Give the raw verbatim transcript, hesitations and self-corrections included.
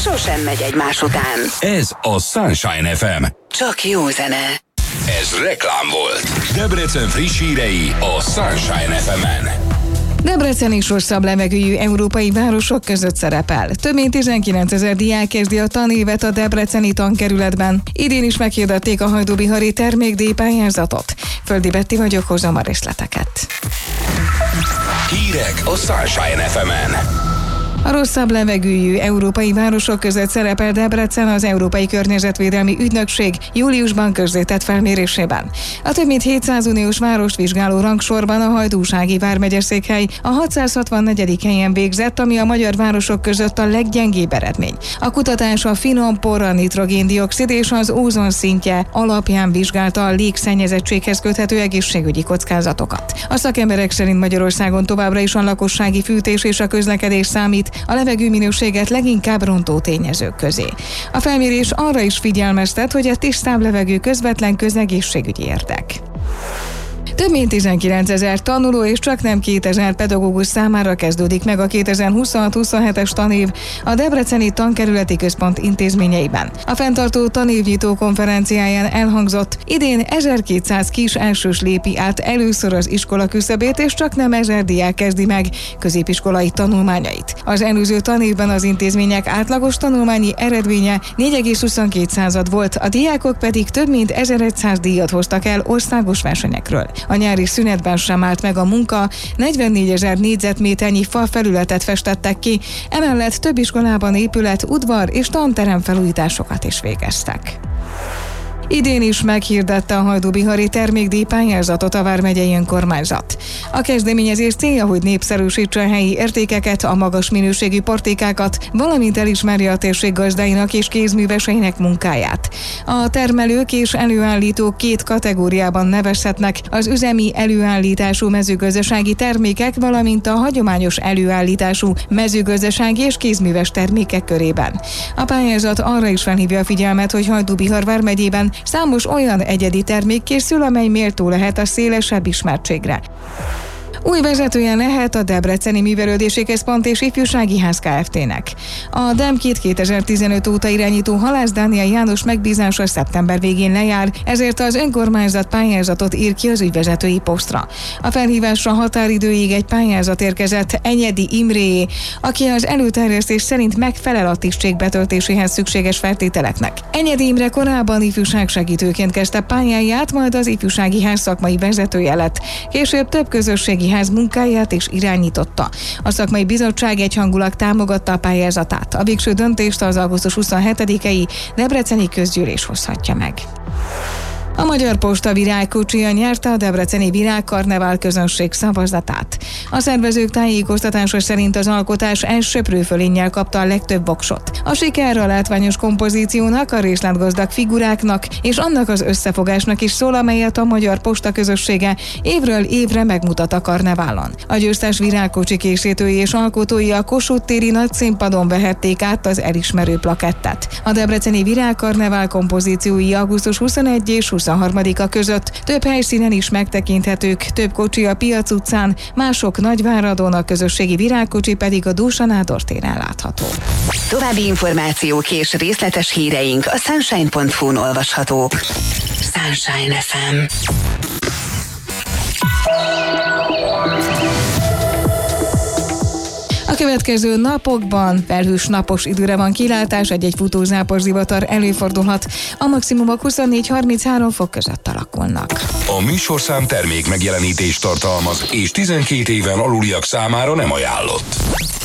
sosem megy egymás után. Ez a Sunshine ef em. Csak jó zene. Ez reklám volt. Debrecen friss hírei a Sunshine ef emen. Debrecen is rosszabb levegőjű európai városok között szerepel. Több mint tizenkilencezer diák kezdi a tanévet a debreceni tankerületben. Idén is meghirdették a hajdúbihari termékdíj pályázatot. Földi Betti vagyok, hozom a részleteket. Hírek a Sunshine ef emen. A rosszabb levegőjű európai városok között szerepel Debrecen az Európai Környezetvédelmi Ügynökség júliusban közzétett felmérésében. A több mint hétszáz uniós várost vizsgáló rangsorban a Hajdúsági vármegyeszékhely a hatszázhatvannegyedik helyen végzett, ami a magyar városok között a leggyengébb eredmény. A kutatás a finom por, a nitrogén-dioxid és az ózon szintje alapján vizsgálta a légszennyezettséghez köthető egészségügyi kockázatokat. A szakemberek szerint Magyarországon továbbra is a lakossági fűtés és a közlekedés számít a levegőminőséget leginkább rontó tényezők közé. A felmérés arra is figyelmeztet, hogy a tisztább levegő közvetlen közegészségügyi érdek. Több mint tizenkilencezer tanuló és csaknem kétezer pedagógus számára kezdődik meg a kétezer-huszonhat huszonhetes tanév a Debreceni Tankerületi Központ intézményeiben. A fenntartó tanévnyitó konferenciáján elhangzott, idén ezerkétszáz kis elsős lépi át először az iskola küszöbét, és csaknem ezer diák kezdi meg középiskolai tanulmányait. Az előző tanévben az intézmények átlagos tanulmányi eredménye négy egész huszonkét század volt, a diákok pedig több mint ezerszáz díjat hoztak el országos versenyekről. A nyári szünetben sem állt meg a munka, negyvennégyezer négyzetméternyi falfelületet festettek ki, emellett több iskolában épület, udvar és tanterem felújításokat is végeztek. Idén is meghirdette a hajdúbihari termékdíj pályázatot a vármegyei önkormányzat. A kezdeményezés célja, hogy népszerűsítse a helyi értékeket, a magas minőségű portékákat, valamint elismerje a térség gazdáinak és kézműveseinek munkáját. A termelők és előállítók két kategóriában nevezhetnek: az üzemi előállítású mezőgazdasági termékek, valamint a hagyományos előállítású mezőgazdasági és kézműves termékek körében. A pályázat arra is felhívja a figyelmet, hogy Hajdúbihar vármegyében számos olyan egyedi termék készül, amely méltó lehet a szélesebb ismertségre. Új vezetője lehet a Debreceni Művelődési Központ és Ifjúsági Ház Kft-nek. A Demkit kétezer-tizenöt óta irányító Halász Dániel János megbízása szeptember végén lejár, ezért az önkormányzat pályázatot ír ki az ügyvezetői posztra. A felhívásra határidőig egy pályázat érkezett Enyedi Imréé, aki az előterjesztés szerint megfelel a tisztség betöltéséhez szükséges feltételeknek. Enyedi Imre korábban ifjúságsegítőként kezdte pályáját, majd az Ifjúsági Ház szakmai vezetője lett. Később több közösségi ház munkáját is irányította. A szakmai bizottság egyhangulag támogatta a pályázatát. A végső döntést az augusztus huszonhetedikei debreceni közgyűlés hozhatja meg. A Magyar Posta virágkocsija nyerte a debreceni virágkarnevál közönség szavazatát. A szervezők tájékoztatása szerint az alkotás elsöprő fölénnyel kapta a legtöbb voksot. A siker a látványos kompozíciónak, a részletgazdag figuráknak és annak az összefogásnak is szól, amelyet a Magyar Posta közössége évről évre megmutat a karneválon. A győztes virágkocsi készítői és alkotói a Kossuth téri nagyszínpadon vehették át az elismerő plakettet. A debreceni virágkarnevál kompozíciói augusztus huszonegyedike és huszonharmadika között több helyszínen is megtekinthetők, több kocsi a Piac utcán, mások Nagyváradon, a közösségi virágkocsi pedig a Dózsa Nádor téren látható. További információk és részletes híreink a sunshine pont hu-n olvashatók. Sunshine ef em. A következő napokban felhős napos időre van kilátás, egy-egy futózápor zivatar előfordulhat, a maximumok huszonnégy-harminchárom fok között alakulnak. A műsorszám termék megjelenítést tartalmaz, és tizenkét éven aluliak számára nem ajánlott.